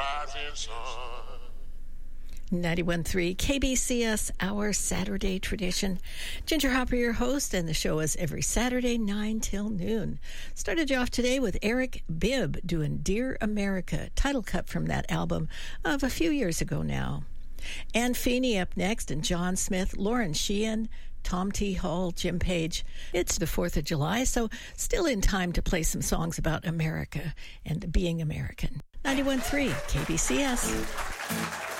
rising sun. 91.3 KBCS, our Saturday tradition. Ginger Hopper, your host, and the show is every Saturday, 9 till noon. Started you off today with Eric Bibb doing Dear America, title cut from that album of a few years ago now. Ann Feeney up next, and John Smith, Lauren Sheehan, Tom T. Hall, Jim Page. It's the 4th of July, so still in time to play some songs about America and being American. 91.3 KBCS.